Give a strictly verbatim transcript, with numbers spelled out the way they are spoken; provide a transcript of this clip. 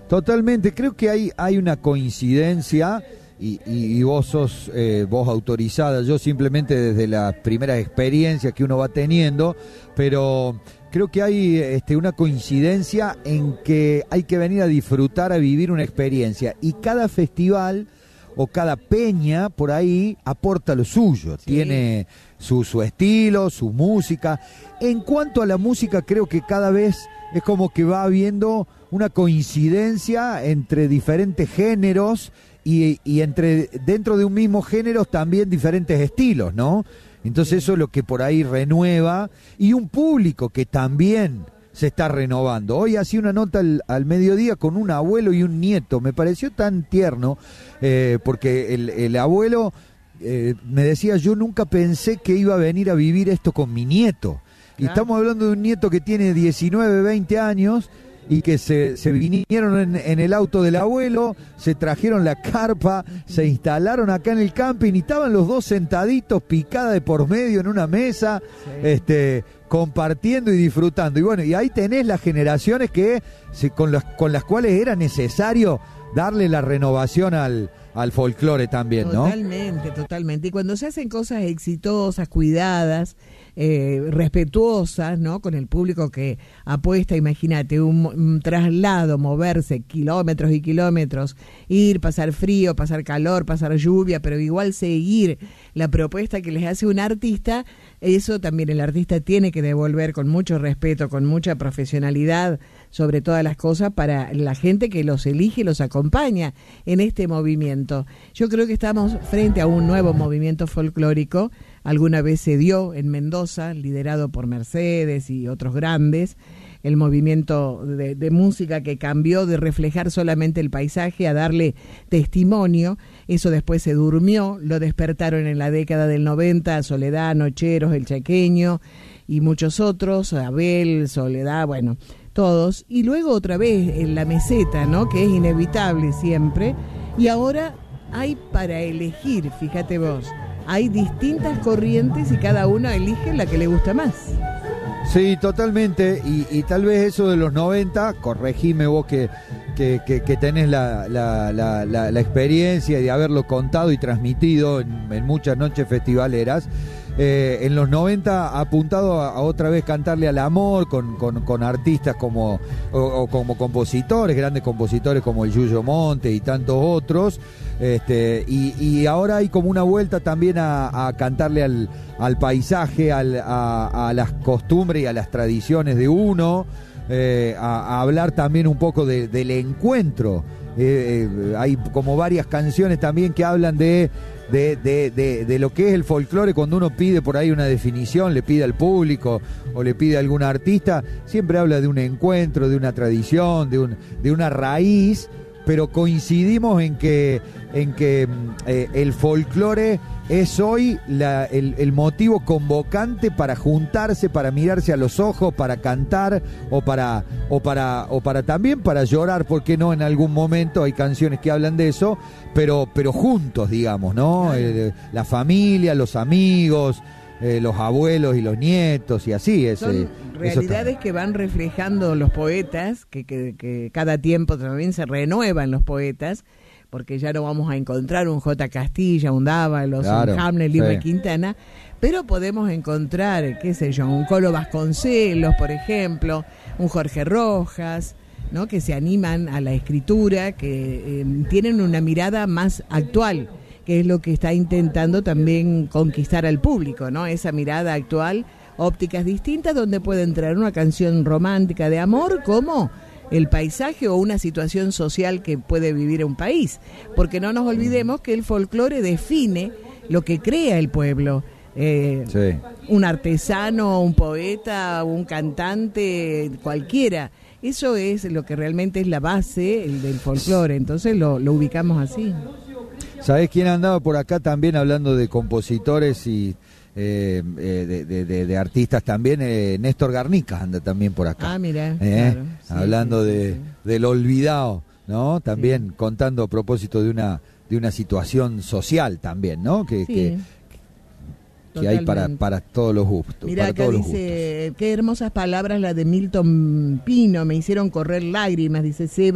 Totalmente, creo que hay, hay una coincidencia y, y, y vos sos eh, voz autorizada, yo simplemente desde las primeras experiencias que uno va teniendo, pero creo que hay este, una coincidencia en que hay que venir a disfrutar, a vivir una experiencia, y cada festival o cada peña por ahí aporta lo suyo, sí. Tiene su, su estilo, su música. En cuanto a la música, creo que cada vez es como que va habiendo una coincidencia entre diferentes géneros y, y entre dentro de un mismo género también diferentes estilos, ¿no? Entonces eso es lo que por ahí renueva, y un público que también se está renovando. Hoy hacía una nota al, al mediodía con un abuelo y un nieto, me pareció tan tierno, eh, porque el, el abuelo eh, me decía, yo nunca pensé que iba a venir a vivir esto con mi nieto. Y claro. Estamos hablando de un nieto que tiene diecinueve, veinte años, y que se, se vinieron en, en el auto del abuelo, se trajeron la carpa, se instalaron acá en el camping y estaban los dos sentaditos, picada de por medio en una mesa, sí. este, compartiendo y disfrutando. Y bueno, y ahí tenés las generaciones que se, con, las, con las cuales era necesario darle la renovación al, al folclore también, ¿no? Totalmente, totalmente. Y cuando se hacen cosas exitosas, cuidadas, eh, respetuosas, ¿no? Con el público que apuesta, imagínate, un, un traslado, moverse kilómetros y kilómetros, ir, pasar frío, pasar calor, pasar lluvia, pero igual seguir la propuesta que les hace un artista, eso también el artista tiene que devolver con mucho respeto, con mucha profesionalidad, sobre todas las cosas, para la gente que los elige y los acompaña en este movimiento. Yo creo que estamos frente a un nuevo movimiento folclórico. Alguna vez se dio en Mendoza, liderado por Mercedes y otros grandes, el movimiento de, de música que cambió de reflejar solamente el paisaje a darle testimonio. Eso después se durmió, lo despertaron en la década del noventa, Soledad, Nocheros, El Chaqueño y muchos otros, Abel, Soledad, bueno, todos. Y luego otra vez en la meseta, ¿no? Que es inevitable siempre. Y ahora hay para elegir, fíjate vos, hay distintas corrientes y cada uno elige la que le gusta más. Sí, totalmente, y, y tal vez eso de los noventa, corregime vos que, que, que, que tenés la, la, la, la, la experiencia de haberlo contado y transmitido en, en muchas noches festivaleras. Eh, en los noventa ha apuntado a, a otra vez cantarle al amor con, con, con artistas como o, o como compositores, grandes compositores como el Yuyo Monte y tantos otros, este, y, y ahora hay como una vuelta también a, a cantarle al, al paisaje, al, a, a las costumbres y a las tradiciones de uno, eh, a, a hablar también un poco de, del encuentro. Eh, eh, hay como varias canciones también que hablan de De, de, de, de lo que es el folclore. Cuando uno pide por ahí una definición, le pide al público o le pide a algún artista, siempre habla de un encuentro, de una tradición, de, un, de una raíz, pero coincidimos en que, en que eh, el folclore es hoy la, el, el motivo convocante para juntarse, para mirarse a los ojos, para cantar o para, o para, o para también para llorar, ¿por qué no? En algún momento hay canciones que hablan de eso, pero, pero juntos, digamos, ¿no? Eh, la familia, los amigos, eh, los abuelos y los nietos y así. Es, Son eh, realidades que van reflejando los poetas, que, que, que cada tiempo también se renuevan los poetas, porque ya no vamos a encontrar un J. Castilla, un Dávalos, claro, un Hamlet, Lima sí. Quintana, pero podemos encontrar, qué sé yo, un Colo Vasconcelos, por ejemplo, un Jorge Rojas, ¿no? Que se animan a la escritura, que eh, tienen una mirada más actual, que es lo que está intentando también conquistar al público, ¿no? Esa mirada actual, ópticas distintas, donde puede entrar una canción romántica de amor como el paisaje o una situación social que puede vivir un país, porque no nos olvidemos que el folclore define lo que crea el pueblo. Eh, sí. Un artesano, un poeta, un cantante, cualquiera, eso es lo que realmente es la base el del folclore, entonces lo, lo ubicamos así. ¿Sabés quién andaba por acá también hablando de compositores y eh, de, de, de, de artistas también? Eh, Néstor Garnica anda también por acá. Ah, mira, eh, claro. Sí, hablando sí, de, sí. del olvidado, ¿no? También sí. contando a propósito de una de una situación social también, ¿no? Que, sí. que, que hay para, para todos los gustos. Mira, para acá todos los dice, gustos. qué hermosas palabras las de Milton Pino, me hicieron correr lágrimas, dice Seba.